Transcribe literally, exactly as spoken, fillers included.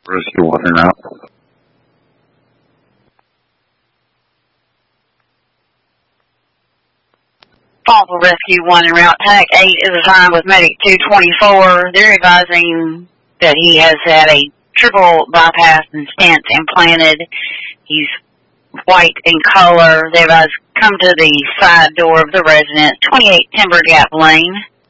Rescue one and out. Falls Rescue one en route. Pack eight is assigned with Medic two twenty-four. They're advising that he has had a triple bypass and stent implanted. He's white in color. They advise come to the side door of the residence, twenty-eight Timber Gap Lane.